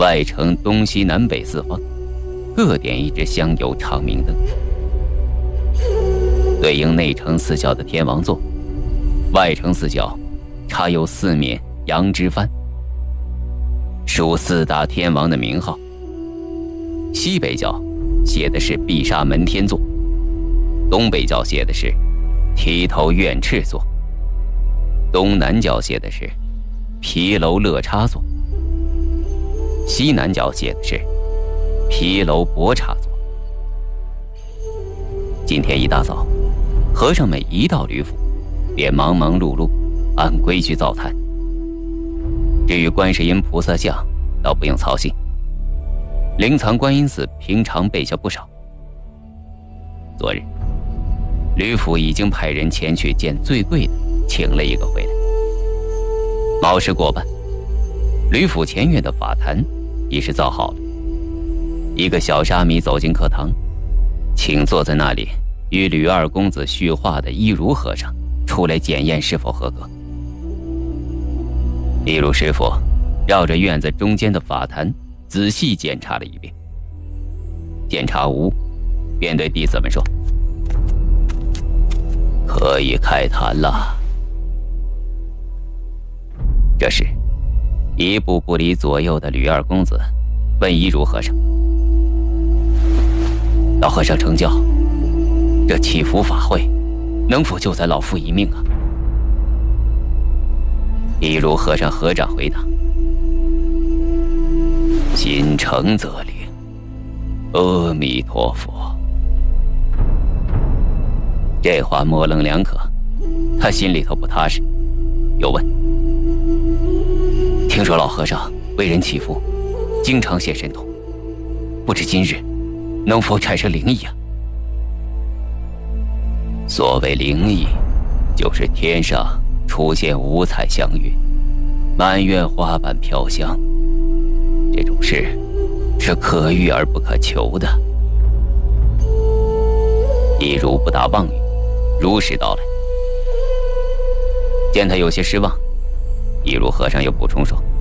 外城东西南北四方各点一支香油长明灯，对应内城四角的天王座，外城四角插有四面羊脂幡，属四大天王的名号。西北角写的是碧沙门天座，东北角写的是提头院赤座，东南角写的是皮楼乐叉座，西南角写的是皮楼博叉座。今天一大早，和尚们一到吕府，便忙忙碌碌按规矩造坛。至于观世音菩萨像，倒不用操心，灵藏观音寺平常备下不少。昨日吕府已经派人前去见最贵的，请了一个回来。卯时过半，吕府前院的法坛已是造好了。一个小沙弥走进课堂，请坐在那里与吕二公子续画的一如和尚出来检验是否合格。一如师傅绕着院子中间的法坛仔细检查了一遍，检查无，便对弟子们说：“可以开坛了。”这时，一步不离左右的吕二公子问一如和尚：“老和尚成教，这祈福法会能否救咱老夫一命啊？”一如和尚合掌回答：“心诚则灵，阿弥陀佛。”这话模棱两可，他心里头不踏实，又问：“听说老和尚为人祈福，经常现神通，不知今日能否产生灵异啊？”所谓灵异，就是天上出现五彩祥云，满院花瓣飘香，这种事是可遇而不可求的。一如不答妄语，如实道来。见他有些失望，一如和尚又补充说：“